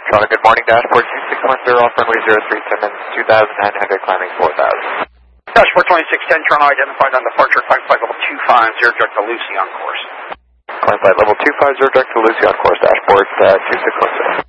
Toronto, good morning, dashboard 2610 off runway 03 Simmons, 2900 climbing 4000. Dashboard 2610 Toronto identified on departure, climb flight level 250 direct to Lucy on course. Climb flight level 250 direct to Lucy on course, dashboard 2610.